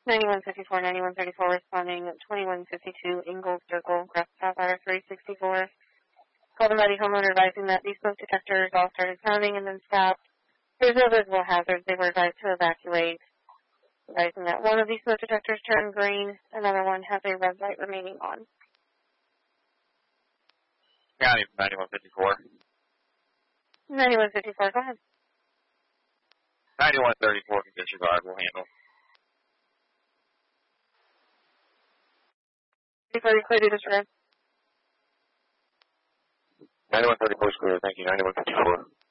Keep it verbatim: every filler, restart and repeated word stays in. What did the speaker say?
ninety-one fifty-four, ninety-one thirty-four responding, twenty-one fifty-two Ingalls Circle, Crest Pathfinder three sixty-four. Called a muddy homeowner advising that these smoke detectors all started sounding and then stopped. There's no visible hazards. They were advised to evacuate. Advising that one of these smoke detectors turned green, another one has a red light remaining on. County ninety-one fifty-four. ninety-one fifty-four, go ahead. ninety-one thirty-four can disregard, we'll handle. Before you clear to disregard. ninety-one thirty-four is clear, thank you. ninety-one fifty-four.